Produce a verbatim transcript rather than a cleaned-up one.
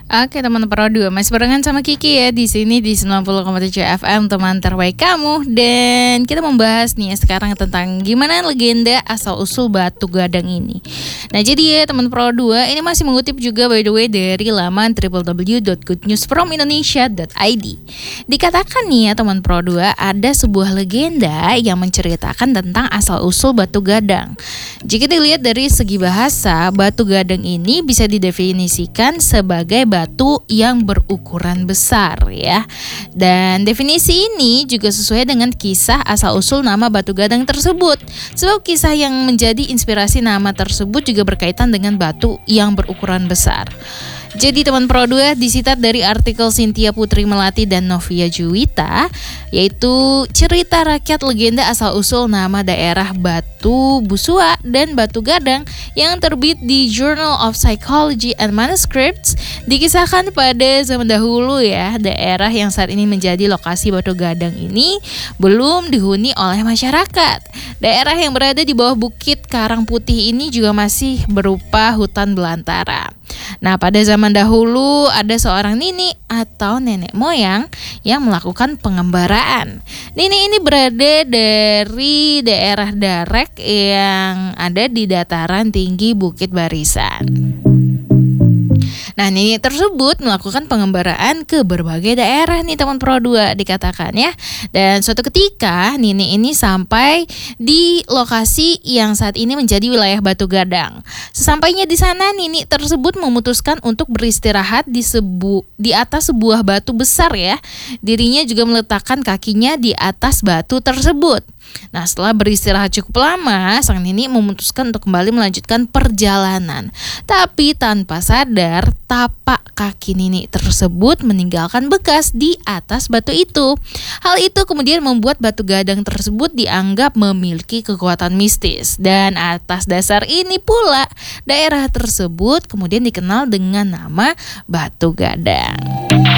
Oke teman Pro dua, masih barengan sama Kiki ya di sini di sembilan puluh koma tujuh F M, teman terbaik kamu. Dan kita membahas nih ya sekarang tentang gimana legenda asal usul Batu Gadang ini. Nah jadi ya teman Pro dua, ini masih mengutip juga by the way dari laman w w w dot good news from indonesia dot i d. Dikatakan nih ya teman Pro dua, ada sebuah legenda yang menceritakan tentang asal usul Batu Gadang. Jika dilihat dari segi bahasa, Batu Gadang ini bisa didefinisikan sebagai batu yang berukuran besar ya. Dan definisi ini juga sesuai dengan kisah asal-usul nama Batu Gadang tersebut. Sebab kisah yang menjadi inspirasi nama tersebut juga berkaitan dengan batu yang berukuran besar. Jadi teman Pro dua disitat dari artikel Cynthia Putri Melati dan Novia Juwita, yaitu cerita rakyat legenda asal-usul nama daerah Batu Busua dan Batu Gadang yang terbit di Journal of Psychology and Manuscripts. Dikisahkan pada zaman dahulu ya, daerah yang saat ini menjadi lokasi Batu Gadang ini belum dihuni oleh masyarakat. Daerah yang berada di bawah Bukit Karang Putih ini juga masih berupa hutan belantara. Nah, pada zaman dahulu ada seorang nini atau nenek moyang yang melakukan pengembaraan. Nini ini berada dari daerah Darek yang ada di dataran tinggi Bukit Barisan. Nah, nini tersebut melakukan pengembaraan ke berbagai daerah nih teman Pro dua dikatakan ya. Dan suatu ketika nini ini sampai di lokasi yang saat ini menjadi wilayah Batu Gadang. Sesampainya di sana, nini tersebut memutuskan untuk beristirahat di sebu di atas sebuah batu besar ya. Dirinya juga meletakkan kakinya di atas batu tersebut. Nah, setelah beristirahat cukup lama, sang nini memutuskan untuk kembali melanjutkan perjalanan. Tapi tanpa sadar, tapak kaki nini tersebut meninggalkan bekas di atas batu itu. Hal itu kemudian membuat Batu Gadang tersebut dianggap memiliki kekuatan mistis. Dan atas dasar ini pula, daerah tersebut kemudian dikenal dengan nama Batu Gadang.